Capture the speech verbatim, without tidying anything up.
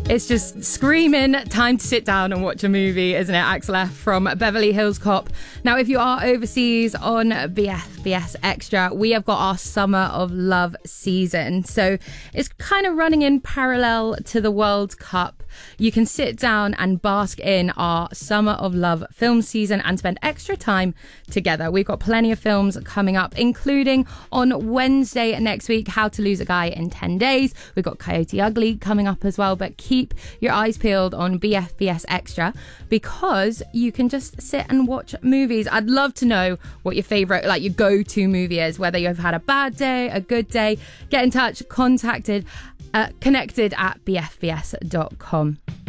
It's just screaming, time to sit down and watch a movie, isn't it? Axel F from Beverly Hills Cop. Now, if you are overseas on B F B S Extra, we have got our Summer of Love season. So it's kind of running in parallel to the World Cup. You can sit down and bask in our Summer of Love film season and spend extra time together. We've got plenty of films coming up, including on Wednesday next week, How to Lose a Guy in ten days. We've got Coyote Ugly coming up as well, but keep your eyes peeled on B F B S Extra because you can just sit and watch movies. I'd love to know what your favourite, like your go-to movie is, whether you've had a bad day, a good day. Get in touch, contacted, uh, connected at b f b s dot com.